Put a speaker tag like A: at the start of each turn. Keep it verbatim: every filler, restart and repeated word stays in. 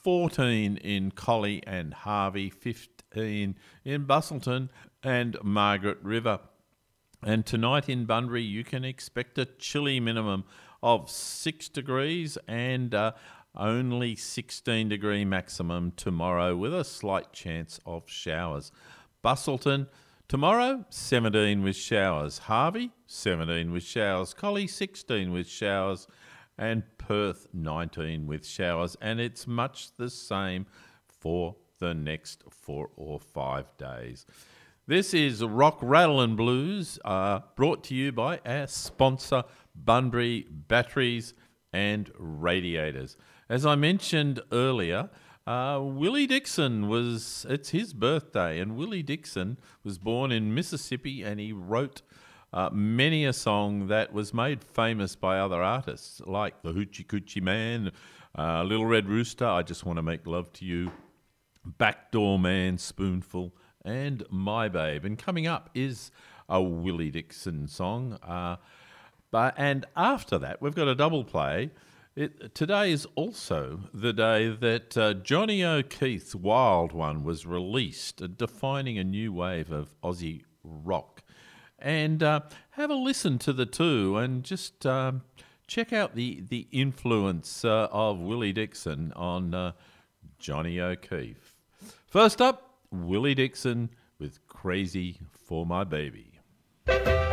A: fourteen in Collie and Harvey, fifteen in Bustleton and Margaret River. And tonight in Bunbury, you can expect a chilly minimum of six degrees and uh, only sixteen degree maximum tomorrow with a slight chance of showers. Bustleton, tomorrow, seventeen with showers. Harvey, seventeen with showers. Collie, sixteen with showers. And Perth, nineteen with showers. And it's much the same for the next four or five days. This is Rock, Rattle and Blues, uh, brought to you by our sponsor, Bunbury Batteries and Radiators. As I mentioned earlier, uh, Willie Dixon was, it's his birthday, and Willie Dixon was born in Mississippi, and he wrote uh, many a song that was made famous by other artists, like the Hoochie Coochie Man, uh, Little Red Rooster, I Just Want to Make Love to You, Backdoor Man, Spoonful, and My Babe. And coming up is a Willie Dixon song. Uh, but and after that, we've got a double play. It, today is also the day that uh, Johnny O'Keefe's Wild One was released, uh, defining a new wave of Aussie rock. And uh, have a listen to the two and just um, check out the, the influence uh, of Willie Dixon on uh, Johnny O'Keefe. First up, Willie Dixon with Crazy for My Baby.